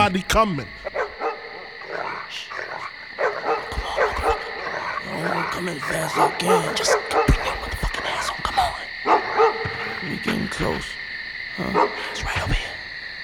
Body coming. Come as fast as I can. Just bring your motherfucking ass on. Come on. We getting close. Huh? It's right over here.